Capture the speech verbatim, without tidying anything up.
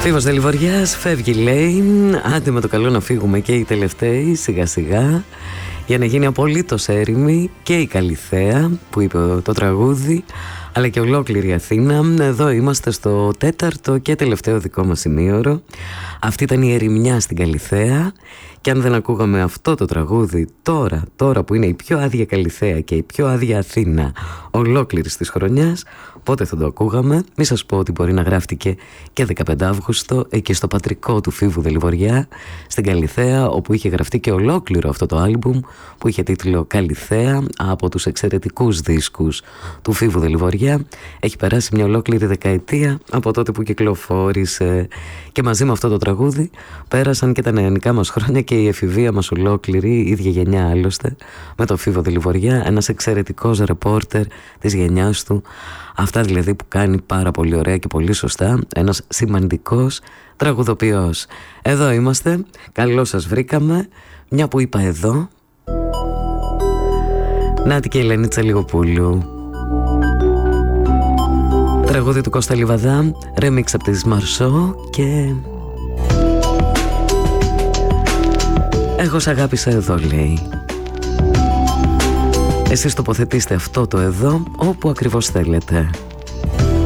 Φίβος Δελιβοριάς φεύγει, λέει. Άντε με το καλό να φύγουμε και οι τελευταίοι σιγά σιγά, για να γίνει απολύτως έρημη και η Καλιθέα που είπε το τραγούδι, αλλά και ολόκληρη η Αθήνα. Εδώ είμαστε στο τέταρτο και τελευταίο δικό μας ημίωρο. Αυτή ήταν η ερημιά στην Καλιθέα. Και αν δεν ακούγαμε αυτό το τραγούδι τώρα, τώρα που είναι η πιο άδεια Καλιθέα και η πιο άδεια Αθήνα ολόκληρης της χρονιάς, πότε θα το ακούγαμε? Μη σας πω ότι μπορεί να γράφτηκε και δεκαπέντε Αυγούστου εκεί στο πατρικό του Φίβου Δελιβοριά, στην Καλιθέα, όπου είχε γραφτεί και ολόκληρο αυτό το άλμπουμ που είχε τίτλο Καλιθέα, από τους εξαιρετικούς δίσκους του Φίβου Δελιβοριά. Έχει περάσει μια ολόκληρη δεκαετία από τότε που κυκλοφόρησε, και μαζί με αυτό το τραγούδι πέρασαν και τα νεανικά μας χρόνια και η εφηβεία μας ολόκληρη, η ίδια γενιά άλλωστε, με τον Φίβο Δελιβοριά, ένας εξαιρετικός ρεπόρτερ της γενιάς του. Αυτά δηλαδή που κάνει πάρα πολύ ωραία και πολύ σωστά, ένας σημαντικός τραγουδοποιός. Εδώ είμαστε, καλώς σας βρήκαμε. Μια που είπα εδώ, Νάτι και η Ελένη Λιγοπούλου. Τραγούδι του Κώστα Λιβαδά, remix από τη Μαρσό και... Εγώ σ' αγάπησα εδώ, λέει. Εσείς τοποθετήστε αυτό το εδώ όπου ακριβώς θέλετε.